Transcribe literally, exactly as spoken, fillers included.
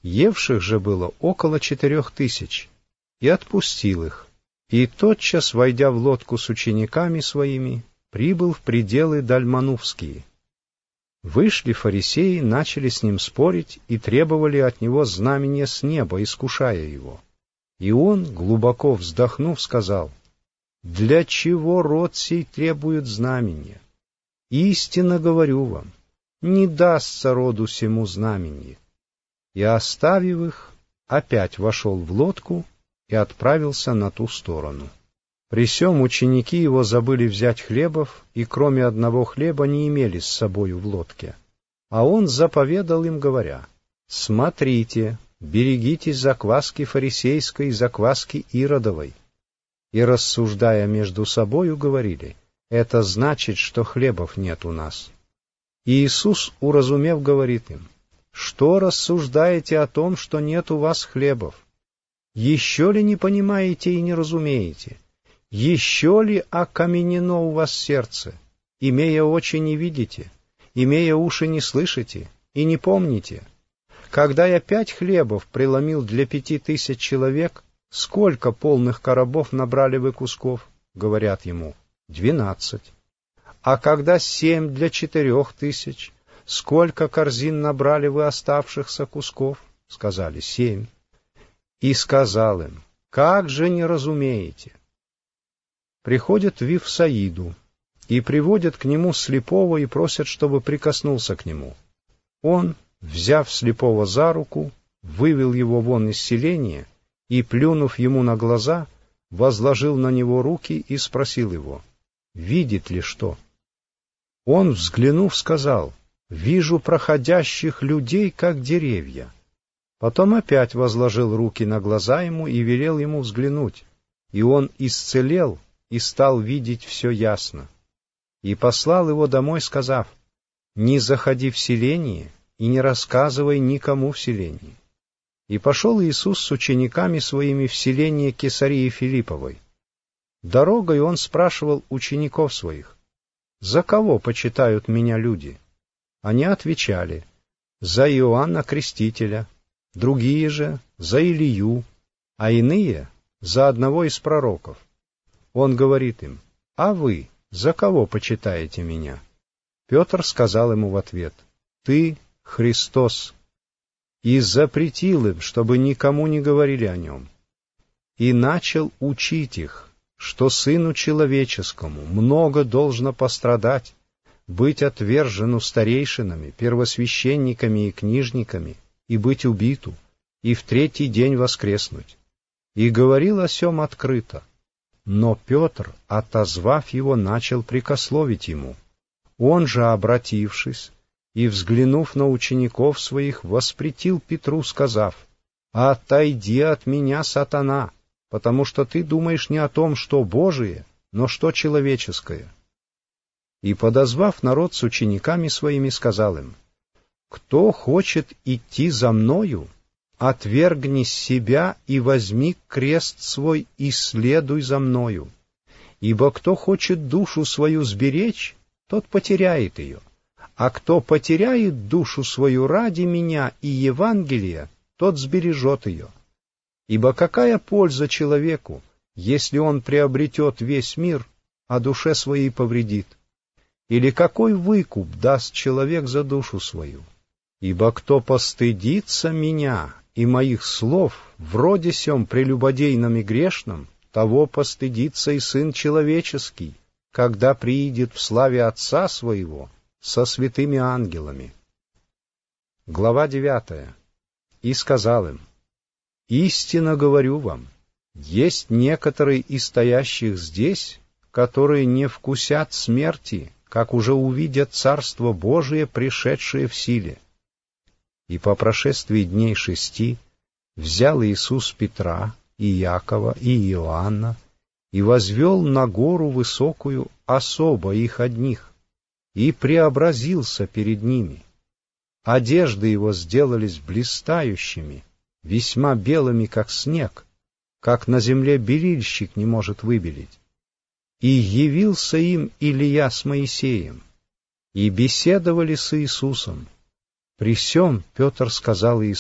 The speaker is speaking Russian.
Евших же было около четырех тысяч, и отпустил их, и тотчас, войдя в лодку с учениками своими, прибыл в пределы Дальманувские. Вышли фарисеи, начали с ним спорить и требовали от него знамения с неба, искушая его. И он, глубоко вздохнув, сказал: «Для чего род сей требует знамения? Истинно говорю вам, не дастся роду сему знамение». И, оставив их, опять вошел в лодку и отправился на ту сторону. При сем ученики его забыли взять хлебов, и кроме одного хлеба не имели с собою в лодке. А он заповедал им, говоря: «Смотрите, берегитесь закваски фарисейской и закваски иродовой». И, рассуждая между собою, говорили: «Это значит, что хлебов нет у нас». И Иисус, уразумев, говорит им: «Что рассуждаете о том, что нет у вас хлебов? Еще ли не понимаете и не разумеете? Еще ли окаменено у вас сердце? Имея очи не видите, имея уши не слышите и не помните? Когда я пять хлебов преломил для пяти тысяч человек, сколько полных коробов набрали вы кусков? Говорят ему: двенадцать. А когда семь для четырех тысяч, сколько корзин набрали вы оставшихся кусков? Сказали: семь. И сказал им: как же не разумеете? Приходят в Вифсаиду и приводят к нему слепого и просят, чтобы прикоснулся к нему. Он, взяв слепого за руку, вывел его вон из селения и, плюнув ему на глаза, возложил на него руки и спросил его: видит ли что? Он, взглянув, сказал: вижу проходящих людей, как деревья. Потом опять возложил руки на глаза ему и велел ему взглянуть, и он исцелел и стал видеть все ясно. И послал его домой, сказав: не заходи в селение и не рассказывай никому в селении. И пошел Иисус с учениками своими в селение Кесарии Филипповой. Дорогой он спрашивал учеников своих: за кого почитают меня люди? Они отвечали: за Иоанна Крестителя, другие же за Илию, а иные за одного из пророков. Он говорит им: а вы за кого почитаете меня? Петр сказал ему в ответ: ты Христос. И запретил им, чтобы никому не говорили о нем. И начал учить их, что Сыну Человеческому много должно пострадать, быть отвержену старейшинами, первосвященниками и книжниками, и быть убиту, и в третий день воскреснуть. И говорил о сем открыто. Но Петр, отозвав его, начал прикословить ему. Он же, обратившись и взглянув на учеников своих, воспретил Петру, сказав: «Отойди от меня, сатана, потому что ты думаешь не о том, что Божие, но что человеческое». И, подозвав народ с учениками своими, сказал им: «Кто хочет идти за мною, отвергни себя и возьми крест свой и следуй за мною. Ибо кто хочет душу свою сберечь, тот потеряет ее, а кто потеряет душу свою ради меня и Евангелия, тот сбережет ее. Ибо какая польза человеку, если он приобретет весь мир, а душе своей повредит? Или какой выкуп даст человек за душу свою? Ибо кто постыдится меня и моих слов, вроде сем прелюбодейном и грешном, того постыдится и Сын Человеческий, когда приидет в славе Отца Своего со святыми ангелами». Глава девятая. И сказал им: «Истинно говорю вам, есть некоторые из стоящих здесь, которые не вкусят смерти, как уже увидят Царство Божие, пришедшее в силе». И по прошествии дней шести взял Иисус Петра и Якова и Иоанна и возвел на гору высокую особо их одних, и преобразился перед ними. Одежды его сделались блистающими, весьма белыми, как снег, как на земле белильщик не может выбелить. И явился им Илия с Моисеем, и беседовали с Иисусом. При сем Петр сказал Иисусу: